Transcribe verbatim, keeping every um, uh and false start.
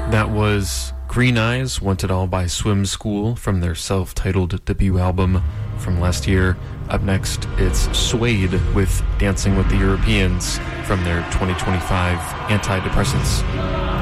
That was Green Eyes, Want It All by Swim School from their self-titled debut album from last year. Up next, it's Suede with Dancing with the Europeans from their twenty twenty-five Antidepressants.